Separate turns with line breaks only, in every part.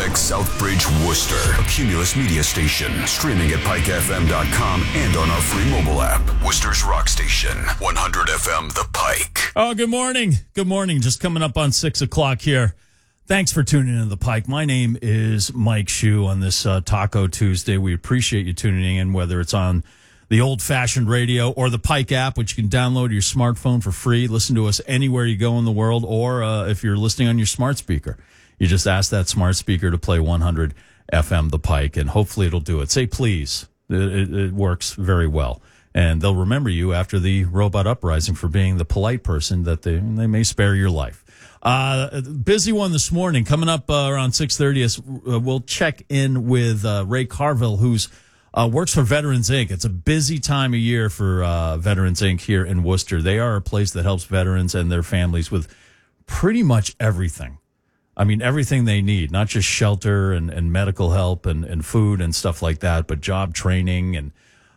KFX Southbridge, Worcester, a Cumulus media station, streaming at pikefm.com and on our free mobile app. Worcester's rock station, 100 FM The Pike.
Oh, good morning. Good morning. Just coming up on 6 o'clock here. Thanks for tuning in to The Pike. My name is Mike Shue on this Taco Tuesday. We appreciate you tuning in, whether it's on the old-fashioned radio or the Pike app, which you can download to your smartphone for free. Listen to us anywhere you go in the world, or if you're listening on your smart speaker, you just ask that smart speaker to play 100 FM The Pike, and hopefully it'll do it. Say please. It works very well. And they'll remember you after the robot uprising for being the polite person that they may spare your life. Busy one this morning. Coming up around 6:30, we'll check in with Ray Carville, who's works for Veterans Inc. It's a busy time of year for Veterans Inc. here in Worcester. They are a place that helps veterans and their families with pretty much everything. I mean, everything they need, not just shelter and medical help and food and stuff like that, but job training and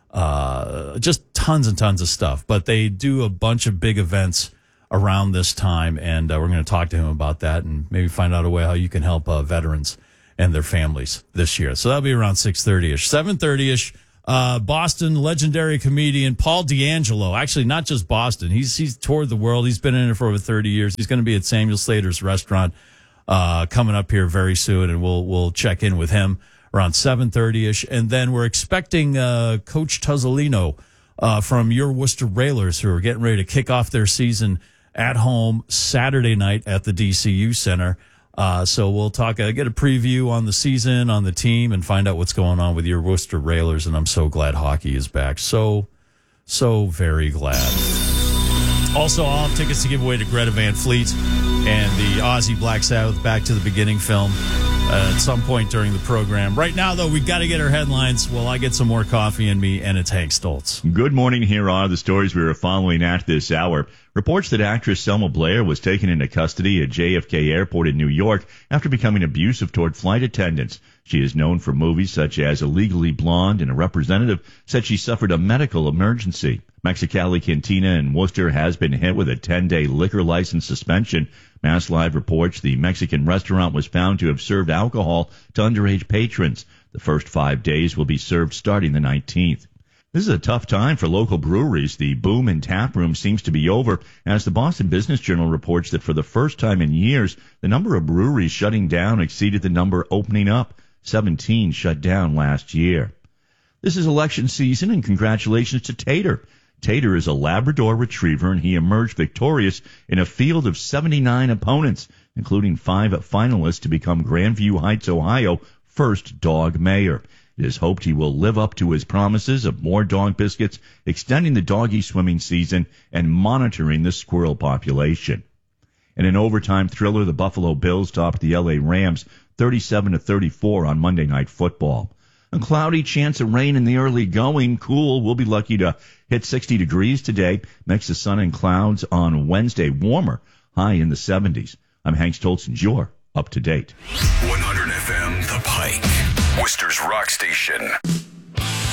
just tons and tons of stuff. But they do a bunch of big events around this time, and we're going to talk to him about that and maybe find out a way how you can help veterans and their families this year. So that'll be around 6:30-ish. 7:30-ish, Boston legendary comedian Paul D'Angelo. Actually, not just Boston. He's toured the world. He's been in it for over 30 years. He's going to be at Samuel Slater's restaurant coming up here very soon, and we'll check in with him around 7:30-ish. And then we're expecting Coach Tuzzolino from your Worcester Railers, who are getting ready to kick off their season at home Saturday night at the DCU Center. So we'll talk, get a preview on the season, on the team, and find out what's going on with your Worcester Railers. And I'm so glad hockey is back. So very glad. Also, I'll have tickets to give away to Greta Van Fleet and the Ozzy Black Sabbath Back to the Beginning film at some point during the program. Right now, though, we got to get our headlines while I get some more coffee in me, and it's Hank Stoltz.
Good morning. Here are the stories we are following at this hour. Reports that actress Selma Blair was taken into custody at JFK Airport in New York after becoming abusive toward flight attendants. She is known for movies such as Illegally Blonde, and a representative said she suffered a medical emergency. Mexicali Cantina in Worcester has been hit with a 10-day liquor license suspension. Mass Live reports the Mexican restaurant was found to have served alcohol to underage patrons. The first 5 days will be served starting the 19th. This is a tough time for local breweries. The boom in tap room seems to be over, as the Boston Business Journal reports that for the first time in years, the number of breweries shutting down exceeded the number opening up. 17 shut down last year. This is election season, and congratulations to Tater. Tater is a Labrador retriever, and he emerged victorious in a field of 79 opponents, including 5 finalists to become Grandview Heights, Ohio, first dog mayor. It is hoped he will live up to his promises of more dog biscuits, extending the doggy swimming season, and monitoring the squirrel population. In an overtime thriller, the Buffalo Bills topped the LA Rams 37-34 on Monday Night Football. A cloudy, chance of rain in the early going. Cool. We'll be lucky to hit 60 degrees today. Mix of sun and clouds on Wednesday. Warmer, high in the 70s. I'm Hank Stoltz, and you're up to date.
100 FM The Pike, Worcester's rock station.